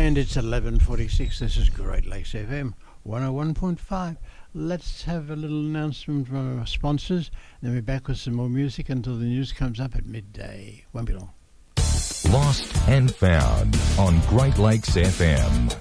And it's 11:46. This is Great Lakes FM 101.5. Let's have a little announcement from our sponsors. Then we're back with some more music until the news comes up at midday. Won't be long. Lost and Found on Great Lakes FM.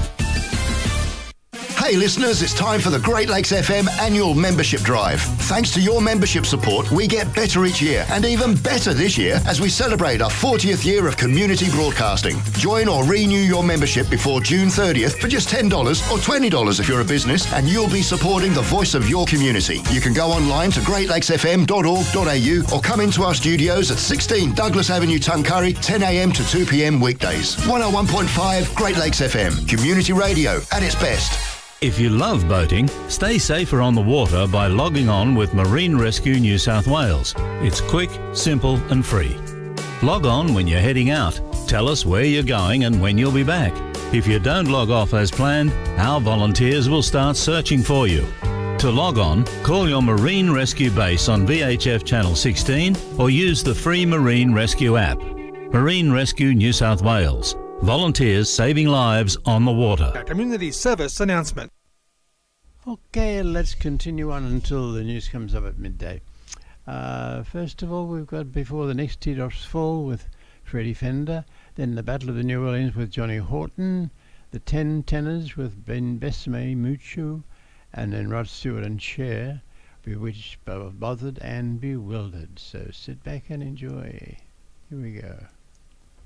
Hey listeners, it's time for the Great Lakes FM annual membership drive. Thanks to your membership support, we get better each year, and even better this year as we celebrate our 40th year of community broadcasting. Join or renew your membership before June 30th for just $10 or $20 if you're a business, and you'll be supporting the voice of your community. You can go online to greatlakesfm.org.au or come into our studios at 16 Douglas Avenue, Tuncurry, 10 a.m. to 2 p.m. weekdays. 101.5 Great Lakes FM, community radio at its best. If you love boating, stay safer on the water by logging on with Marine Rescue New South Wales. It's quick, simple and free. Log on when you're heading out. Tell us where you're going and when you'll be back. If you don't log off as planned, our volunteers will start searching for you. To log on, call your Marine Rescue base on VHF Channel 16 or use the free Marine Rescue app. Marine Rescue New South Wales. Volunteers saving lives on the water. A community service announcement. Okay, let's continue on until the news comes up at midday. First of all, we've got Before the Next Teardrops Fall with Freddie Fender, then The Battle of the New Orleans with Johnny Horton, The Ten Tenors with Ben Besame Mucho, and then Rod Stewart and Cher, Bewitched, Bothered and Bewildered. So sit back and enjoy. Here we go.